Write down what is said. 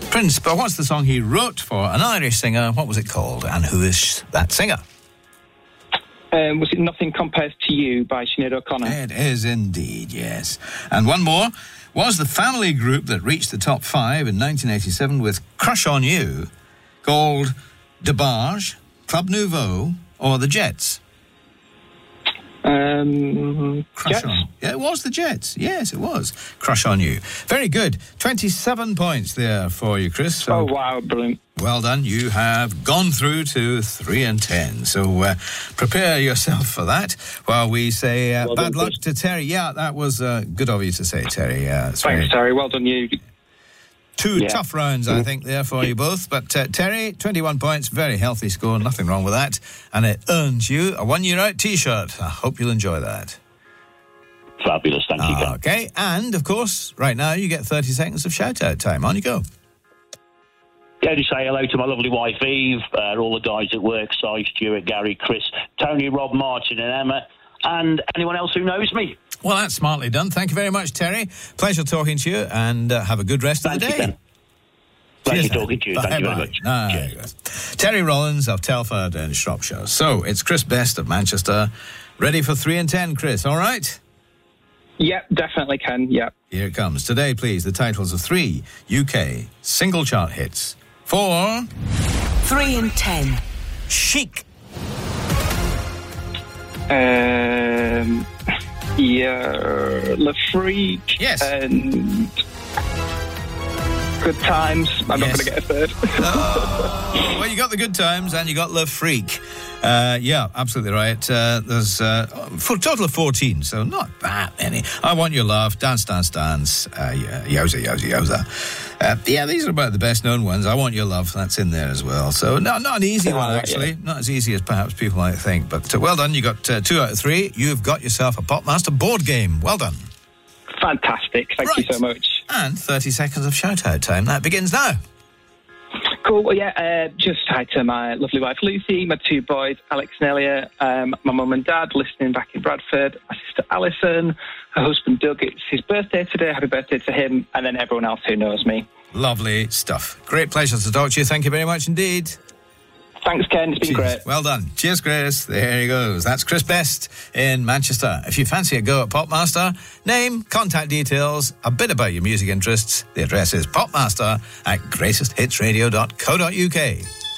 Prince, but what's the song he wrote for an Irish singer? What was it called? And who is that singer? Was it Nothing Compares to You by Sinead O'Connor? It is indeed, yes. And one more. Was the family group that reached the top 5 in 1987 with Crush on You called DeBarge, Club Nouveau, or the Jets? Crush Jets? on. Yeah, it was the Jets. Yes, it was. Crush on You. Very good. 27 points there for you, Chris. So Oh, wow, brilliant. well done. You have gone through to 3 and 10. So prepare yourself for that while we say Well bad done, luck Chris. to Terry. Yeah, that was good of you to say, Terry. It's Thanks, very- Terry. Well done, you. Two Yeah. tough rounds, I think, there for you both. But Terry, 21 points, very healthy score, nothing wrong with that. And it earns you a one-year-out T-shirt. I hope you'll enjoy that. Fabulous, thank you, Ken. Okay, and, of course, right now you get 30 seconds of shout-out time. On you go. Yeah, to say hello to my lovely wife, Eve, all the guys at work, Si, Stuart, Gary, Chris, Tony, Rob, Martin and Emma, and anyone else who knows me. Well, that's smartly done. Thank you very much, Terry. Pleasure talking to you, and have a good rest of the Thank you, day. Ken. Pleasure Cheers, talking to you. Thank you very much. Cheers. Terry Rollins of Telford in Shropshire. So, it's Chris Best of Manchester. Ready for 3 and 10, Chris, all right? Yep, definitely can, yep. Here it comes. Today, please, the titles of 3 UK single chart hits. For 3 and 10. Chic. Yeah, Le Freak. Yes. And Good Times. I'm not Yes. going to get a third. Well, you got the Good Times and you got Le Freak. Yeah, absolutely right. There's for a total of 14, so not that many. I Want Your Love, Dance, Dance, Dance, Yowza, Yowza, Yowza. Yeah, these are about the best known ones. I Want Your Love, that's in there as well. So not an easy one, actually. Not as easy as perhaps people might think. But well done. You got 2 out of 3. You've got yourself a Popmaster board game. Well done. Fantastic. Thank you Right. so much. And 30 seconds of shout-out time. That begins now. Cool. Well, yeah, just hi to my lovely wife, Lucy, my 2 boys, Alex and Elliot, my mum and dad listening back in Bradford, my sister Alison, her husband Doug. It's his birthday today. Happy birthday to him, and then everyone else who knows me. Lovely stuff. Great pleasure to talk to you. Thank you very much indeed. Thanks, Ken. It's been Cheers. great. Well done. Cheers, Chris. There he goes. That's Chris Best in Manchester. If you fancy a go at Popmaster, name, contact details, a bit about your music interests. The address is popmaster@greatesthitsradio.co.uk.